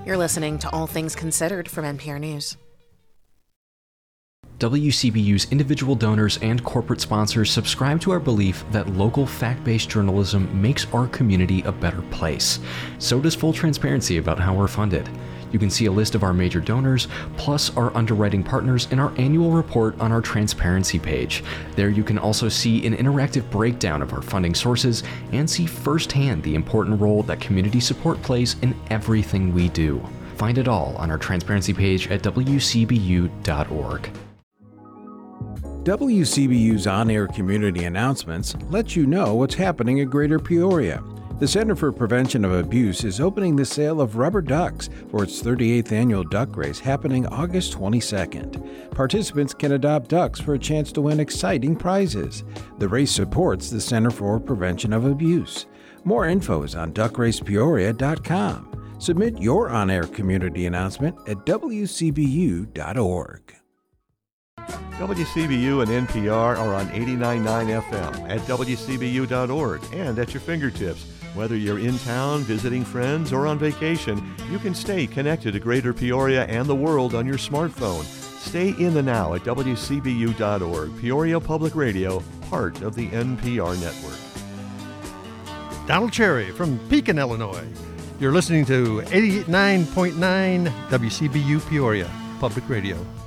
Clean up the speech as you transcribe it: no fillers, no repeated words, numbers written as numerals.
You're listening to All Things Considered from NPR News. WCBU's individual donors and corporate sponsors subscribe to our belief that local fact-based journalism makes our community a better place. So does full transparency about how we're funded. You can see a list of our major donors, plus our underwriting partners in our annual report on our transparency page. There you can also see an interactive breakdown of our funding sources and see firsthand the important role that community support plays in everything we do. Find it all on our transparency page at wcbu.org. WCBU's on-air community announcements let you know what's happening in Greater Peoria. The Center for Prevention of Abuse is opening the sale of rubber ducks for its 38th annual duck race happening August 22nd. Participants can adopt ducks for a chance to win exciting prizes. The race supports the Center for Prevention of Abuse. More info is on duckracepeoria.com. Submit your on-air community announcement at wcbu.org. WCBU and NPR are on 89.9 FM at WCBU.org and at your fingertips. Whether you're in town, visiting friends, or on vacation, you can stay connected to Greater Peoria and the world on your smartphone. Stay in the now at WCBU.org. Peoria Public Radio, part of the NPR network. Donald Cherry from Pekin, Illinois. You're listening to 89.9 WCBU Peoria Public Radio.